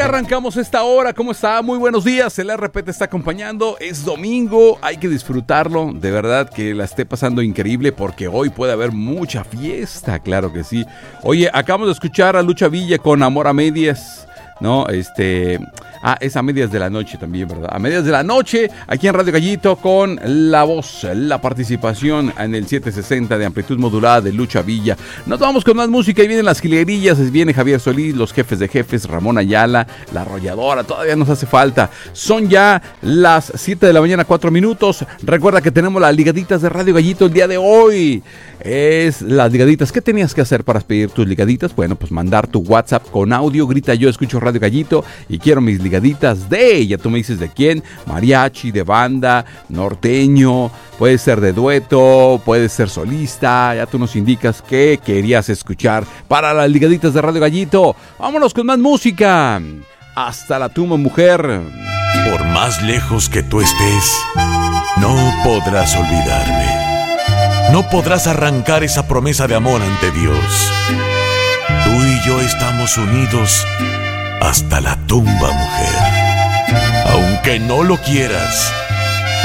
arrancamos esta hora. ¿Cómo está? Muy buenos días. El RP te está acompañando. Es domingo. Hay que disfrutarlo. De verdad que la esté pasando increíble porque hoy puede haber mucha fiesta. Claro que sí. Oye, acabamos de escuchar a Lucha Villa con Amor a Medias. ¿No? Es a medias de la noche también, ¿verdad? A medias de la noche, aquí en Radio Gallito, con la voz, la participación en el 760 de amplitud modulada de Lucha Villa. Nos vamos con más música y vienen las jilguerillas, viene Javier Solís, los jefes de jefes, Ramón Ayala, la arrolladora, todavía nos hace falta. Son ya las 7 de la mañana, 4 minutos. Recuerda que tenemos las ligaditas de Radio Gallito el día de hoy. Es las ligaditas. ¿Qué tenías que hacer para pedir tus ligaditas? Bueno, pues mandar tu WhatsApp con audio, grita yo escucho Radio Gallito y quiero mis ligaditas de, ya tú me dices de quién, mariachi, de banda, norteño, puede ser de dueto, puede ser solista, ya tú nos indicas qué querías escuchar para las ligaditas de Radio Gallito. Vámonos con más música. Hasta la tumba, mujer. Por más lejos que tú estés, no podrás olvidarme. No podrás arrancar esa promesa de amor ante Dios. Tú y yo estamos unidos hasta la tumba, mujer. Aunque no lo quieras,